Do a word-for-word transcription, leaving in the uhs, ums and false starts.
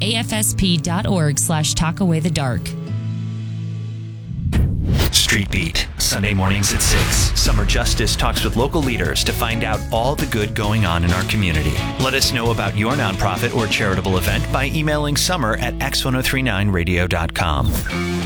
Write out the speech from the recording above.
a f s p dot org slash talk away the dark. Street Beat, Sunday mornings at six. Summer Justice talks with local leaders to find out all the good going on in our community. Let us know about your nonprofit or charitable event by emailing summer at x ten thirty-nine radio dot com.